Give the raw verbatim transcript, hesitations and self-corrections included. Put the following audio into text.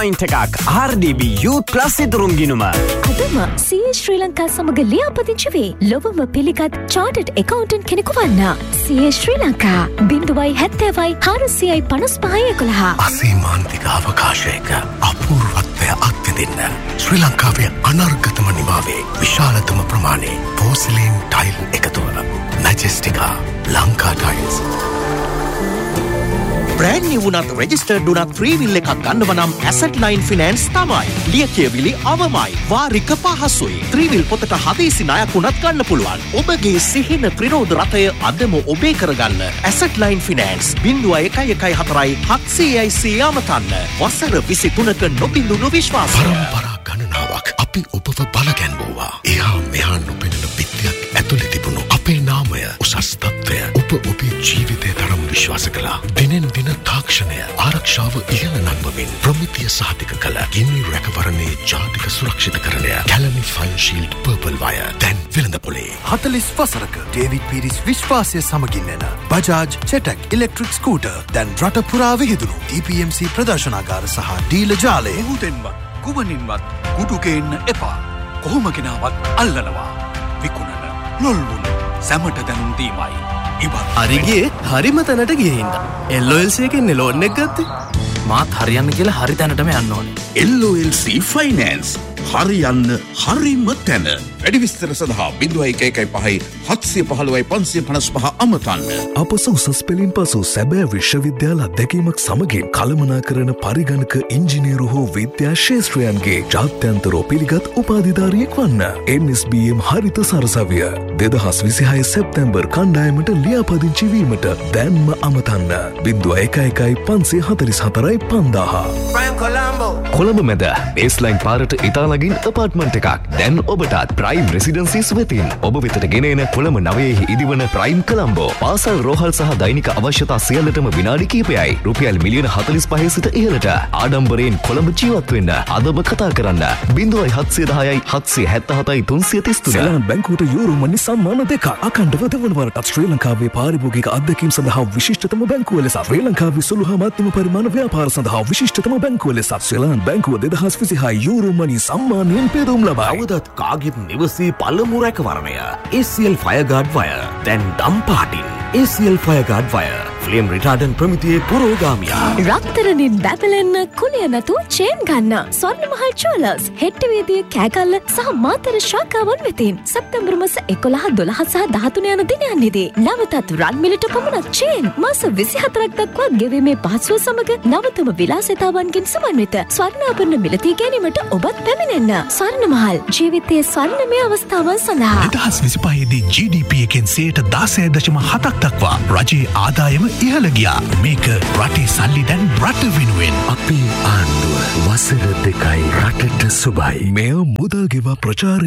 Point එකක් R ඩී බී Youth Plus ඉදරුම් ගිණුම. අදම සී ඒ ශ්‍රී ලංකා සමග ලියාපදිංචි වේ. ලොවම පිළිගත් chartered accountant කෙනෙකු වන්න. සී ඒ ශ්‍රී ලංකා බිංදුවයි හැත්තෑවයි හාරසියයි පනස් පහයි එකොළහ. අසීමාන්තික අවකාශයක අපූර්වත්වය අත්විඳින්න. ශ්‍රී ලංකාවේ අනර්ගතම නිමාවේ විශාලතම ප්‍රමාණයේ පෝසිලීන් tile එකතුව. Majestica Lanka tiles. brand new වුණත් registered වුණත් free will එකක් ගන්නව නම් Asset Line Finance තමයි. ලියකියවිලි අවමයි. වාරික පහසුයි. three will පොතට හදිසි ණයක් වුණත් ගන්න පුළුවන්. ඔබගේ සිහින ත්‍රිරෝධ රථය අදම ඔබේ කරගන්න. Asset Line Finance බිංදුව එකයි එකයි හතරයි හත්සියයි සිය අමතන්න. වසර විසිතුනක නොබිඳුණු විශ්වාසය. පරම්පරා ගණනාවක් අපි ඔබව බලගැන්වුවා. එහා මෙහා නොපෙනෙන පිටියක් ඇතුලේ තිබුණු අපේ නාමය උසස් තත්ත්වය ඔබ ඔබේ ජීවිතය තරම් විශ්වාස කළා. දිනෙන් දින තාක්ෂණය ආරක්ෂාව ඉහළ නංවමින් ප්‍රමිතිය සහතික කළ ගිනි රැකවරණයේ ජාතික සුරක්ෂිතකරණය Kelani fine shield purple wire දැන් වෙළඳපොලේ. හතළිස් වසරක ඩේවිඩ් පීරිස් විශ්වාසය සමගින් එන බජාජ් චෙටක් ඉලෙක්ට්‍රික් ස්කූටර් දැන් රට පුරා විහිදුණු ටී පී එම් සී ප්‍රදර්ශනාගාර සහ ඩීලර් ජාලය. මුදෙන්වත් කුමනින්වත් කුඩු ගේන්න එපා. කොහොම ගෙනාවත් අල්ලනවා. විකුණන ලොල්වුණු සැමට දැනුම් දීමයි. හරිගේ හරිම තැනට ගියහින්ද එල් ඔ එල් සී එකෙන් ලෝන් එක ගත්තේ. මාත් හරියන්න කියලා හරි තැනටම යන්න ඕනේ. එල් ඔ එල් සී ෆයිනෑන්ස් හරියන්න හරිම තැන. වැඩි විස්තර සඳහා බිංදුව එක එකයි පහයි හත්සිය පහළොවයි පන්සිය පනස් පහ අමතන්න. අප උසස් පෙළින් පසු සැබෑ විශ්වවිද්‍යාල අත්දැකීමක් සමගින් කළමනාකරන පරිගණක ඉංජිනේරු හෝ විද්‍යා ශේෂ්ත්‍රයන්ගේ ජාත්‍යන්තරෝ පිළිගත් උපාධිධාරියෙක් වන්න. එන් එස් බී එම් හරිත සරසවිය දෙදහස් විසිහය සැප්තැම්බර් කණ්ඩායමට ලියාපදිංචි වීමට දැන්ම අමතන්න. බිංදුව එක එකයි පන්සිය හතළිස් හතරයි පන්දාහ. කොළඹ මැද බේස්ලයින් පාරට ඉතාලගින් අපාර්ට්මන්ට් එකක් දැන් ඔබටත් ප්‍රයිම් රෙසිඩන්සිස් වෙතින් ඔබ වෙතට ගෙනෙන කොළඹ නවයෙහි ඉදිවන ප්‍රයිම් කොළඹෝ පාසල් රෝහල් සහ දෛනික අවශ්‍යතා සියල්ලටම විනාඩි කිහිපයයි රුපියල් මිලියන හතළිස් පහේ සිට ඉහළට ආඩම්බරයෙන් කොළඹ ජීවත් වෙන්න අදම කතා කරන්න බිංදුවයි හත්සිය දහයයි හත්සිය හැත්තහතයි තුන්සිය තිස් තුන. සෙලාන් බැංකුවට යූරෝ මනි සම්මාන දෙකක් අඛණ්ඩව දෙවනවරටත් ශ්‍රී ලංකාවේ පාරිභෝගික අත්දැකීම් සඳහා විශිෂ්ටතම බැංකුව ලෙස ශ්‍රී ලංකාවේ සුළු හා මධ්‍යම පරිමාණ ව්‍යාපාර සඳහා විශිෂ්ටතම බැංකුව ලෙස සෙලාන් බැංකුව දෙදහස් විසිහය යූරෝ මනි සම්මානයෙන් පෙදුම් ලබයි. අවදත් කාගෙත් නිවසේ පළමු රැකවරණය ඒ සී එල් ෆයර්ගාඩ් වයර් දැන් දම් පාටින්. ඒ සී එල් ෆයර්ගාඩ් වයර් ෆ්ලේම් රිටාඩන්ට් ප්‍රමිතියේ පුරෝගාමියා. රත්තරනින් බැබලෙන්න කුලිය නැතුව චේන් ගන්න. ස්වර්ණමහල් ජුවලර්ස් හෙට්ටිවේදිය කෑගල්ල සහ මාතර ශාඛාවන් වෙතින් සැප්තැම්බර් මාස එකොළහ දොළහ සහ දහතුන යන දිනයන්හිදී නවතත් රන් මිලට පමණක් චේන් මාස විසිහතරක් දක්වා ගෙවීමේ පහසුව සමග නවතම විලාසිතාවන්ගෙන් සමන්විත ස්වර්ණාභරණ මිලදී ගැනීමට ඔබත් පැමිණෙන්න. ස්වර්ණමහල් ජීවිතයේ ස්වර්ණමය අවස්ථාවන් සඳහා දෙදහස් විසිපහේ දී ජී ඩී පී එකෙන් සියයට දාසය දශම හතක් දක්වා රජයේ ආදායම ඉහළ ගියා. මේක රටේ සල්ලි දැන් රට වෙනුවෙන්. අපේ ආණ්ඩුව වසර දෙකයි රටට සුබයි. මෙය මුදල් ගෙවා ප්‍රචාරය